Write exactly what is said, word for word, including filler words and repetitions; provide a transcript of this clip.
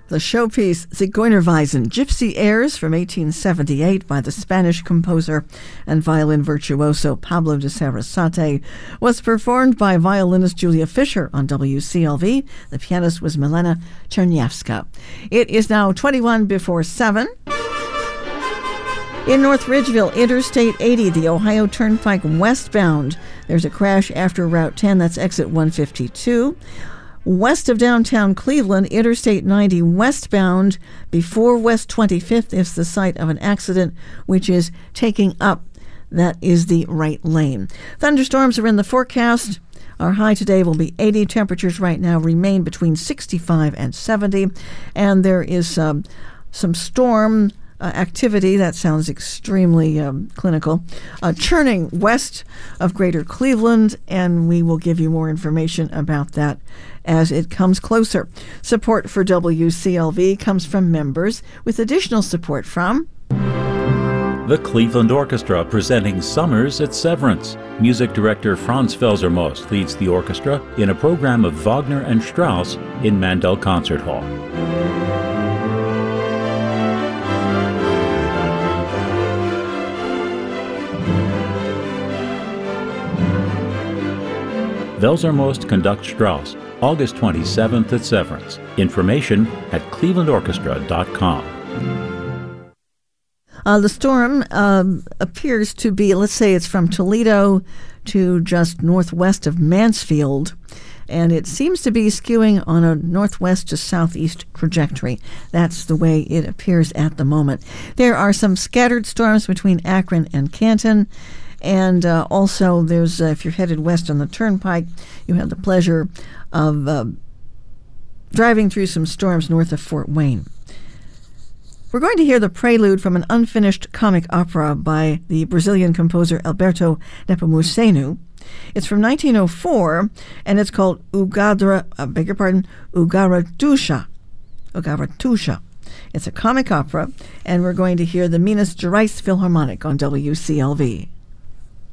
The showpiece Zigeunerweisen, Gypsy Airs from eighteen seventy-eight by the Spanish composer and violin virtuoso Pablo de Sarasate was performed by violinist Julia Fisher on W C L V. The pianist was Milena Czerniawska. It is now twenty-one before seven. In North Ridgeville, Interstate eighty, the Ohio Turnpike westbound. There's a crash after Route ten, that's exit one fifty-two. West of downtown Cleveland, Interstate ninety westbound before West twenty-fifth is the site of an accident which is taking up. That is the right lane. Thunderstorms are in the forecast. Our high today will be eighty. Temperatures right now remain between sixty-five and seventy. And there is um, some storm Uh, activity, that sounds extremely um, clinical, uh, churning west of Greater Cleveland, and we will give you more information about that as it comes closer. Support for W C L V comes from members, with additional support from the Cleveland Orchestra, presenting Summers at Severance. Music director Franz Felsermost leads the orchestra in a program of Wagner and Strauss in Mandel Concert Hall. Velsermost conducts Strauss, August twenty-seventh at Severance. Information at cleveland orchestra dot com. Uh, the storm um, appears to be, let's say it's from Toledo to just northwest of Mansfield, and it seems to be skewing on a northwest to southeast trajectory. That's the way it appears at the moment. There are some scattered storms between Akron and Canton. And uh, also, there's uh, if you're headed west on the Turnpike, you have the pleasure of uh, driving through some storms north of Fort Wayne. We're going to hear the prelude from an unfinished comic opera by the Brazilian composer Alberto Nepomuceno. It's from nineteen oh four, and it's called Ugadra, I beg your pardon, Ugaratusha. Ugaratusha. It's a comic opera, and we're going to hear the Minas Gerais Philharmonic on W C L V.